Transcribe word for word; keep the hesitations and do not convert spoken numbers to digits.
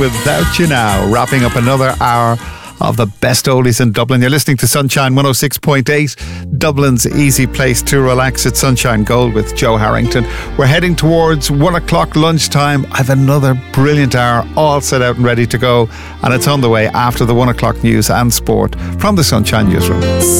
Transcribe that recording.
Without You Now, wrapping up another hour of the best oldies in Dublin. You're listening to Sunshine one oh six point eight, Dublin's easy place to relax at Sunshine Gold with Joe Harrington. We're heading towards one o'clock lunchtime. I've another brilliant hour all set out and ready to go, and it's on the way after the one o'clock news and sport from the Sunshine Newsroom.